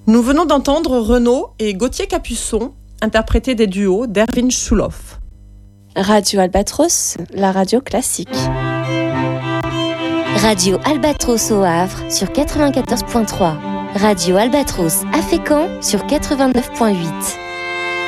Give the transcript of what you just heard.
Nous venons d'entendre Renaud et Gauthier Capuçon interpréter des duos d'Erwin Schulhoff. Radio Albatros, la radio classique. Radio Albatros au Havre sur 94.3. Radio Albatros à Fécamp sur 89.8.